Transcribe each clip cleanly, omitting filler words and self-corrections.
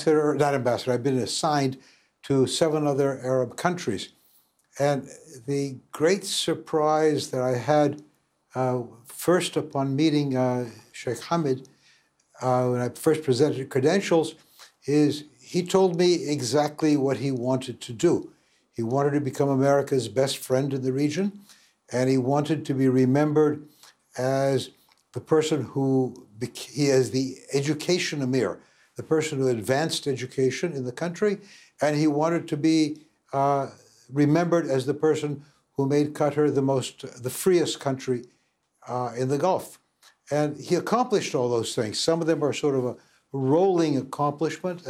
I've been assigned to 7 other Arab countries. And the great surprise that I had first upon meeting Sheikh Hamad, when I first presented credentials, is he told me exactly what he wanted to do. He wanted to become America's best friend in the region, and he wanted to be remembered as the person who, he is the education emir, the person who advanced education in the country, and he wanted to be remembered as the person who made Qatar the freest country in the Gulf. And he accomplished all those things. Some of them are sort of a rolling accomplishment,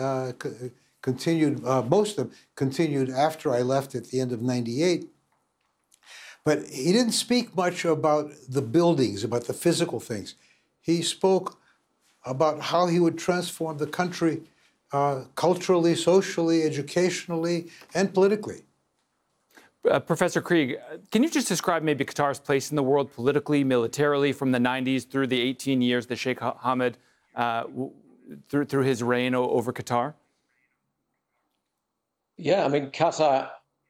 most of them continued after I left at the end of '98. But he didn't speak much about the buildings, about the physical things. He spoke about how he would transform the country culturally, socially, educationally, and politically. Professor Krieg, can you just describe maybe Qatar's place in the world politically, militarily, from the 90s through the 18 years that Sheikh Hamad, through his reign over Qatar? Yeah, I mean, Qatar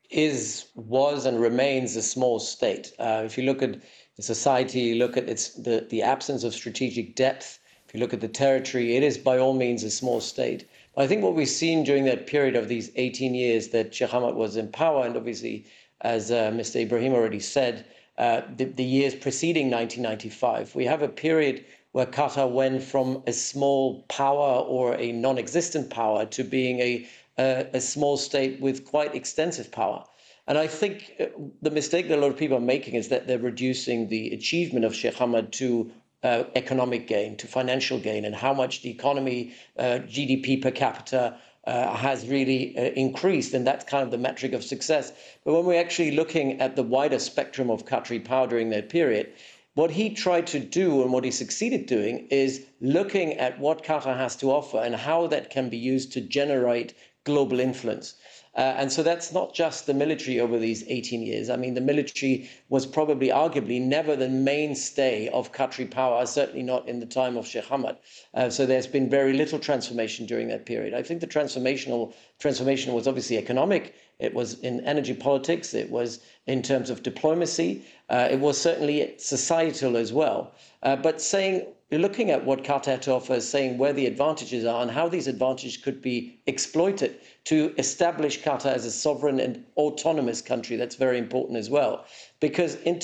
was and remains a small state. If you look at the society, you look at the absence of strategic depth, if you look at the territory, it is by all means a small state. But I think what we've seen during that period of these 18 years that Sheikh Hamad was in power, and obviously, as Mr. Ibrahim already said, the years preceding 1995, we have a period where Qatar went from a small power or a non-existent power to being a small state with quite extensive power. And I think the mistake that a lot of people are making is that they're reducing the achievement of Sheikh Hamad to economic gain, to financial gain, and how much the economy, GDP per capita, has really increased, and that's kind of the metric of success. But when we're actually looking at the wider spectrum of Qatari power during that period, what he tried to do and what he succeeded doing is looking at what Qatar has to offer and how that can be used to generate global influence. And so that's not just the military over these 18 years. I mean, the military was probably arguably never the mainstay of Qatari power, certainly not in the time of Sheikh Hamad. So there's been very little transformation during that period. I think the transformation was obviously economic. It was in energy politics. It was in terms of diplomacy. It was certainly societal as well. But looking at what Qatar had to offer, saying where the advantages are and how these advantages could be exploited to establish Qatar as a sovereign and autonomous country. That's very important as well. Because in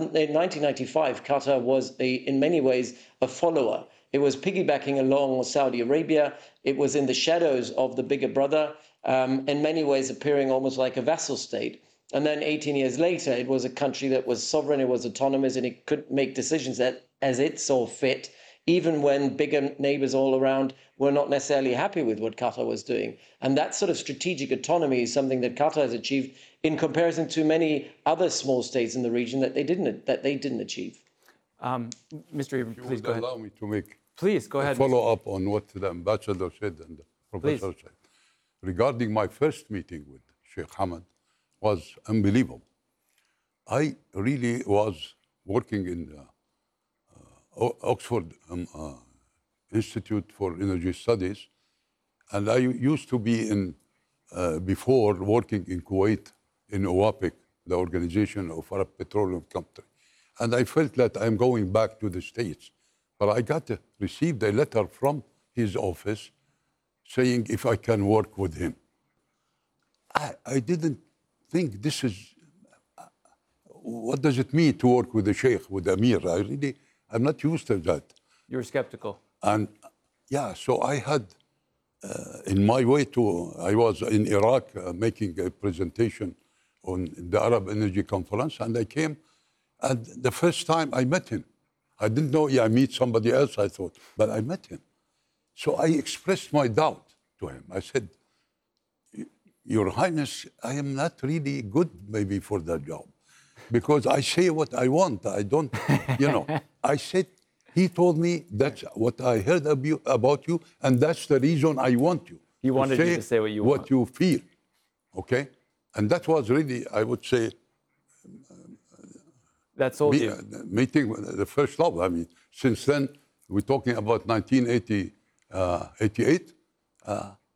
1995, Qatar was, in many ways, a follower. It was piggybacking along Saudi Arabia. It was in the shadows of the bigger brother, in many ways appearing almost like a vassal state. And then 18 years later, it was a country that was sovereign, it was autonomous, and it could make decisions as it saw fit, even when bigger neighbors all around were not necessarily happy with what Qatar was doing. And that sort of strategic autonomy is something that Qatar has achieved in comparison to many other small states in the region that they didn't achieve. Mr. Ibrahim, please go ahead. Allow me to make a follow up on what the ambassador said and the professor said. Regarding my first meeting with Sheikh Hamad, was unbelievable. I really was working in the Oxford Institute for Energy Studies, and I used to be before working in Kuwait in OAPEC, the Organization of Arab Petroleum Company, and I felt that I'm going back to the States. But I received a letter from his office saying if I can work with him. I didn't think this is, what does it mean to work with the Sheikh, with the Amir? I'm not used to that. You were skeptical. And yeah, so I had, in my way I was in Iraq making a presentation on the Arab Energy Conference, and I came, and the first time I met him, I didn't know I meet somebody else, I thought, but I met him. So I expressed my doubt to him. I said, Your Highness, I am not really good maybe for that job, because I say what I want. I don't, I said, he told me that's what I heard about you, and that's the reason I want you. He wanted you to say what you want. What you feel, okay? And that was really, I would say, that sold you. Meeting the first love. I mean, since then, we're talking about 1988.